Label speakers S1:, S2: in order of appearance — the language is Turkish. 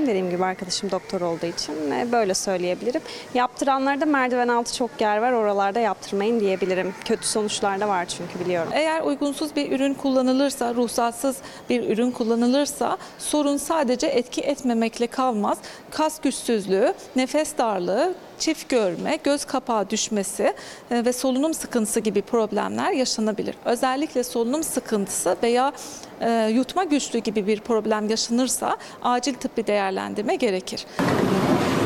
S1: düşünüyorum. Dediğim gibi arkadaşım doktor olduğu için böyle söyleyebilirim. Yaptıranlarda merdiven altı çok yer var. Oralarda yaptırmayın diyebilirim. Kötü sonuçlar da var çünkü biliyorum.
S2: Eğer uygunsuz bir ürün kullanılırsa, ruhsatsız bir ürün kullanılırsa sorun sadece etki etmemekle kalmaz. Kas güçsüzlüğü, nefes darlığı, çift görme, göz kapağı düşmesi ve solunum sıkıntısı gibi problemler yaşanabilir. Özellikle solunum sıkıntısı veya yutma güçlüğü gibi bir problem yaşanırsa acil tıbbi değerlendirme gerekir.